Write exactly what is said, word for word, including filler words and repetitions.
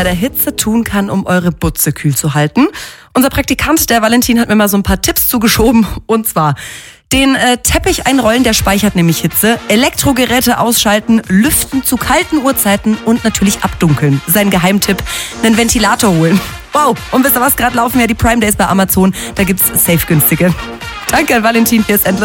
bei der Hitze tun kann, um eure Butze kühl zu halten. Unser Praktikant, der Valentin, hat mir mal so ein paar Tipps zugeschoben. Und zwar den äh, Teppich einrollen, der speichert nämlich Hitze, Elektrogeräte ausschalten, lüften zu kalten Uhrzeiten und natürlich abdunkeln. Sein Geheimtipp, einen Ventilator holen. Wow, und wisst ihr was, gerade laufen ja die Prime Days bei Amazon, da gibt's safe günstige. Danke, Valentin, hier ist Endless.